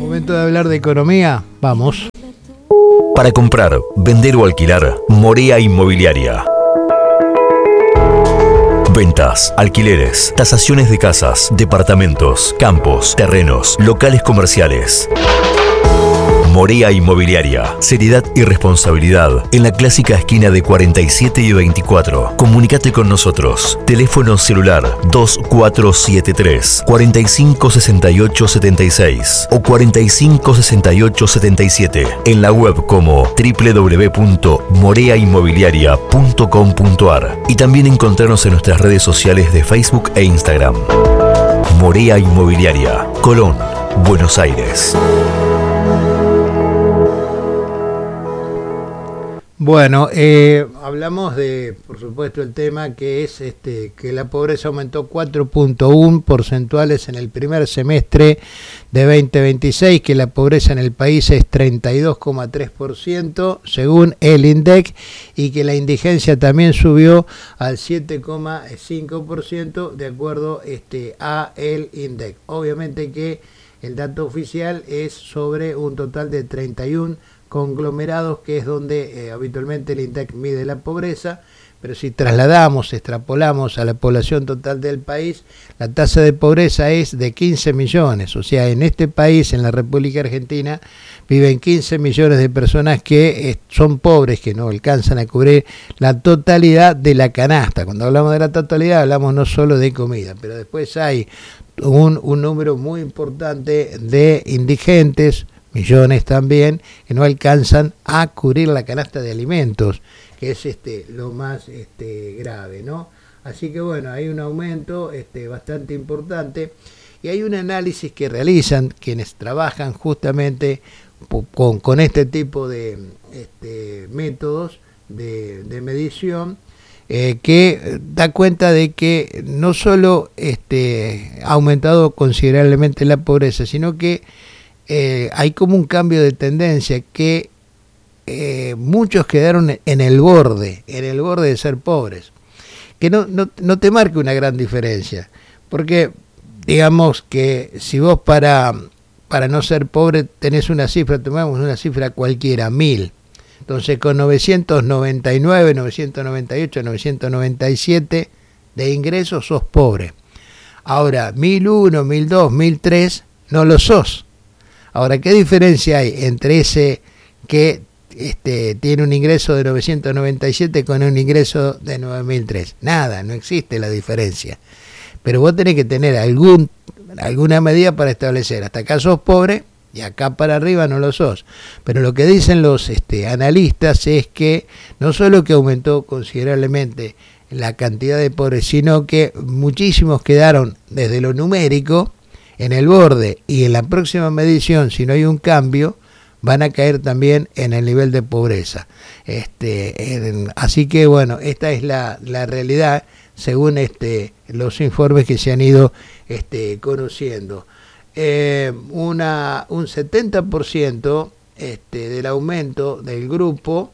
Momento de hablar de economía, vamos. Para comprar, vender o alquilar, Morea Inmobiliaria. Ventas, alquileres, tasaciones de casas, departamentos, campos, terrenos, locales comerciales. Morea Inmobiliaria. Seriedad y responsabilidad en la clásica esquina de 47 y 24. Comunícate con nosotros. Teléfono celular 2473 456876 o 456877. En la web como www.moreainmobiliaria.com.ar y también encontrarnos en nuestras redes sociales de Facebook e Instagram. Morea Inmobiliaria, Colón, Buenos Aires. Bueno, hablamos de, por supuesto, el tema que es que la pobreza aumentó 4.1 porcentuales en el primer semestre de 2026, que la pobreza en el país es 32,3% según el INDEC, y que la indigencia también subió al 7,5% de acuerdo a el INDEC. Obviamente que el dato oficial es sobre un total de 31 conglomerados, que es donde habitualmente el INDEC mide la pobreza, pero si trasladamos, extrapolamos a la población total del país, la tasa de pobreza es de 15 millones, o sea, en este país, en la República Argentina, viven 15 millones de personas que son pobres, que no alcanzan a cubrir la totalidad de la canasta. Cuando hablamos de la totalidad, hablamos no solo de comida, pero después hay un número muy importante de indigentes, millones también, que no alcanzan a cubrir la canasta de alimentos, que es lo más grave, ¿no? Así que bueno, hay un aumento bastante importante, y hay un análisis que realizan quienes trabajan justamente con este tipo de métodos de medición, que da cuenta de que no solo ha aumentado considerablemente la pobreza, sino que hay como un cambio de tendencia, que muchos quedaron en el borde de ser pobres, que no te marca una gran diferencia, porque digamos que si vos para no ser pobre tenés una cifra, tomamos una cifra cualquiera, 1000, entonces con 999, 998, 997 de ingresos sos pobre. Ahora 1001, 1002, 1003 no lo sos. Ahora, ¿qué diferencia hay entre ese que tiene un ingreso de 997 con un ingreso de 9003? Nada, no existe la diferencia. Pero vos tenés que tener alguna medida para establecer, hasta acá sos pobre y acá para arriba no lo sos. Pero lo que dicen los analistas es que no solo que aumentó considerablemente la cantidad de pobres, sino que muchísimos quedaron desde lo numérico en el borde, y en la próxima medición, si no hay un cambio, van a caer también en el nivel de pobreza. Así que bueno, esta es la realidad según los informes que se han ido conociendo. Un 70% del aumento del grupo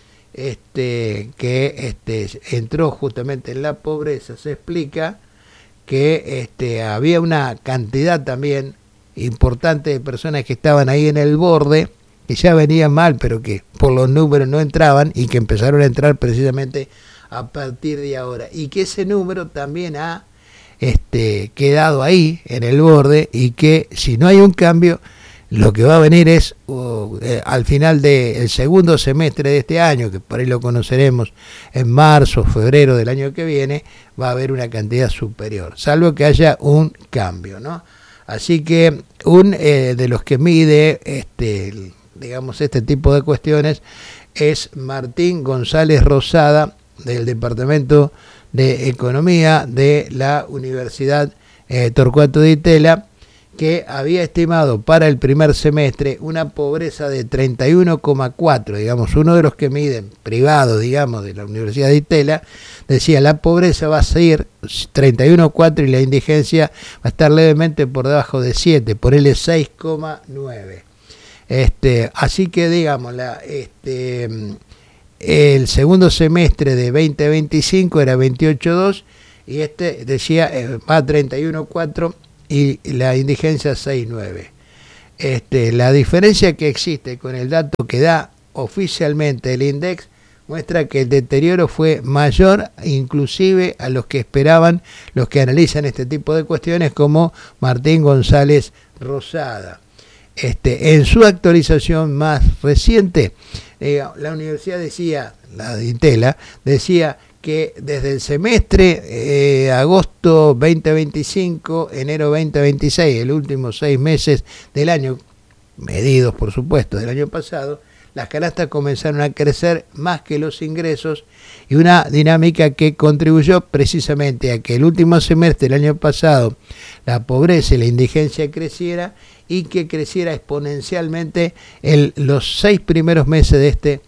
que entró justamente en la pobreza se explica que había una cantidad también importante de personas que estaban ahí en el borde, que ya venían mal, pero que por los números no entraban, y que empezaron a entrar precisamente a partir de ahora, y que ese número también ha quedado ahí en el borde, y que si no hay un cambio, lo que va a venir es al final del segundo semestre de este año, que por ahí lo conoceremos en marzo, febrero del año que viene, va a haber una cantidad superior, salvo que haya un cambio, ¿no? Así que de los que mide digamos este tipo de cuestiones es Martín González Rosada, del Departamento de Economía de la Universidad Torcuato Di Tella, que había estimado para el primer semestre una pobreza de 31,4, digamos, uno de los que miden privados, digamos, de la Universidad de Di Tella, decía la pobreza va a ser 31,4 y la indigencia va a estar levemente por debajo de 7, por él es 6,9. Así que digamos, el segundo semestre de 2025 era 28,2 y decía va a 31,4 y la indigencia 6,9. La diferencia que existe con el dato que da oficialmente el INDEX muestra que el deterioro fue mayor inclusive a los que esperaban los que analizan este tipo de cuestiones, como Martín González Rosada. En su actualización más reciente, la universidad decía, la de Intela, decía que desde el semestre agosto 2025, enero 2026, el último 6 meses del año, medidos por supuesto del año pasado, las canastas comenzaron a crecer más que los ingresos, y una dinámica que contribuyó precisamente a que el último semestre del año pasado la pobreza y la indigencia creciera, y que creciera exponencialmente los 6 primeros meses de este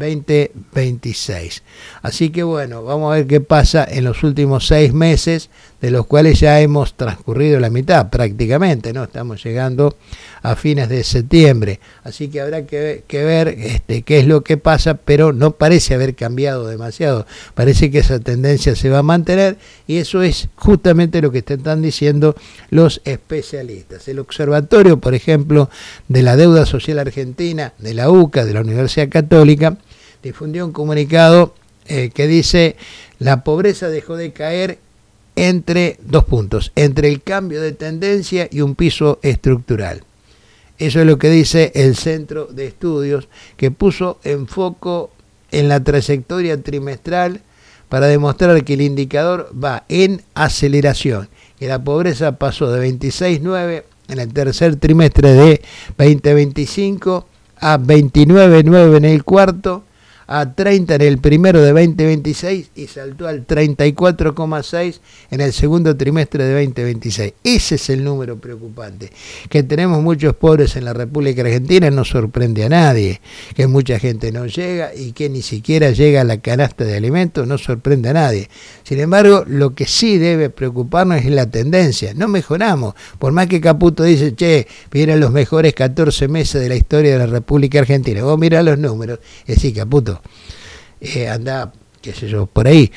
2026. Así que bueno, vamos a ver qué pasa en los últimos 6 meses, de los cuales ya hemos transcurrido la mitad prácticamente, ¿no? Estamos llegando a fines de septiembre, así que habrá que ver qué es lo que pasa, pero no parece haber cambiado demasiado, parece que esa tendencia se va a mantener, y eso es justamente lo que te están diciendo los especialistas. El observatorio, por ejemplo, de la deuda social argentina, de la UCA, de la Universidad Católica, difundió un comunicado que dice: la pobreza dejó de caer entre 2 puntos, entre el cambio de tendencia y un piso estructural. Eso es lo que dice el Centro de Estudios, que puso en foco en la trayectoria trimestral para demostrar que el indicador va en aceleración, que la pobreza pasó de 26,9 en el tercer trimestre de 2025 a 29,9 en el cuarto, a 30 en el primero de 2026 y saltó al 34,6 en el segundo trimestre de 2026. Ese es el número preocupante. Que tenemos muchos pobres en la República Argentina no sorprende a nadie. Que mucha gente no llega y que ni siquiera llega a la canasta de alimentos no sorprende a nadie. Sin embargo, lo que sí debe preocuparnos es la tendencia. No mejoramos. Por más que Caputo dice, miren los mejores 14 meses de la historia de la República Argentina. Vos mirá los números. Es decir, Caputo, anda, qué sé yo, por ahí,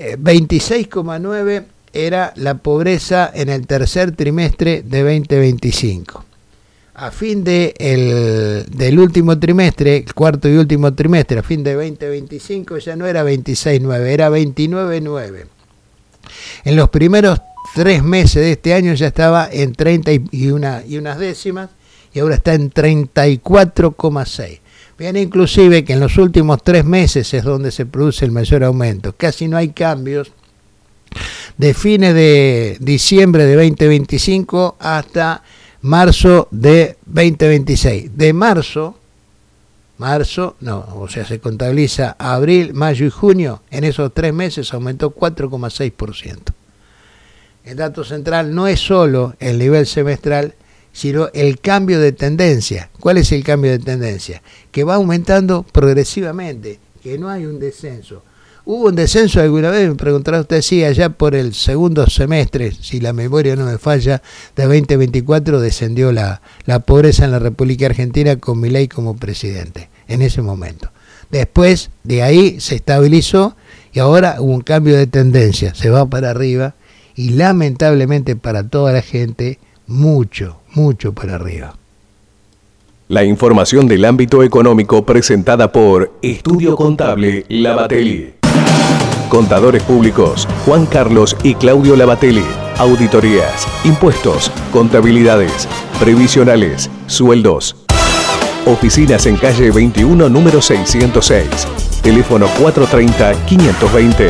26,9 era la pobreza en el tercer trimestre de 2025. A fin del último trimestre, el cuarto y último trimestre, a fin de 2025, ya no era 26,9, era 29,9. En los primeros 3 meses de este año ya estaba en 30 y unas décimas, y ahora está en 34,6. Vean inclusive que en los últimos 3 meses es donde se produce el mayor aumento. Casi no hay cambios de fines de diciembre de 2025 hasta marzo de 2026. De marzo, se contabiliza abril, mayo y junio, en esos 3 meses aumentó 4,6%. El dato central no es solo el nivel semestral, sino el cambio de tendencia. ¿Cuál es el cambio de tendencia? Que va aumentando progresivamente, que no hay un descenso. ¿Hubo un descenso alguna vez? Me preguntará usted, sí, allá por el segundo semestre, si la memoria no me falla, de 2024 descendió la pobreza en la República Argentina con Milei como presidente, en ese momento. Después de ahí se estabilizó y ahora hubo un cambio de tendencia, se va para arriba y lamentablemente para toda la gente, mucho para arriba. La información del ámbito económico presentada por Estudio Contable Lavatelli. Contadores públicos Juan Carlos y Claudio Lavatelli. Auditorías, impuestos, contabilidades, previsionales, sueldos. Oficinas en calle 21, número 606. Teléfono 430-520.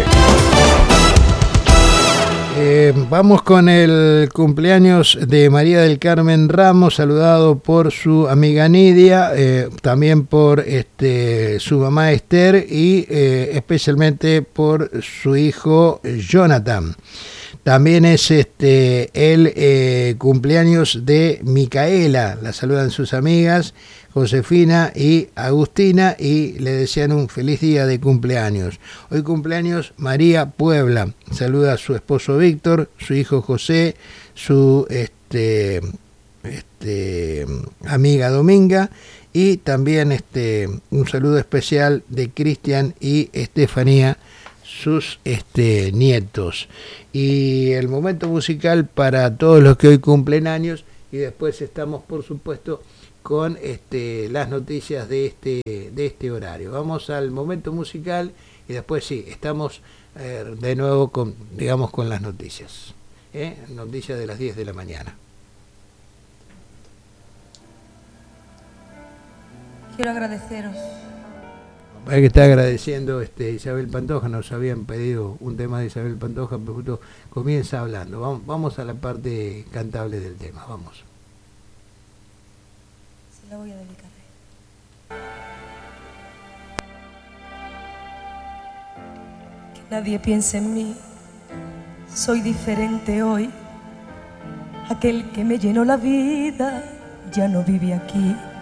Vamos con el cumpleaños de María del Carmen Ramos, saludado por su amiga Nidia, también por su mamá Esther y especialmente por su hijo Jonathan. También es el cumpleaños de Micaela, la saludan sus amigas Josefina y Agustina y le desean un feliz día de cumpleaños. Hoy cumpleaños María Puebla, saluda a su esposo Víctor, su hijo José, su amiga Dominga y también un saludo especial de Cristian y Estefanía, sus nietos. Y el momento musical para todos los que hoy cumplen años, y después estamos, por supuesto, con las noticias de este horario. Vamos al momento musical y después sí, estamos de nuevo con las noticias. Noticias de las 10 de la mañana. Quiero agradeceros. Hay que estar agradeciendo Isabel Pantoja, nos habían pedido un tema de Isabel Pantoja, pero justo comienza hablando. Vamos a la parte cantable del tema, vamos. Se la voy a dedicar. Que nadie piense en mí, soy diferente hoy. Aquel que me llenó la vida ya no vive aquí.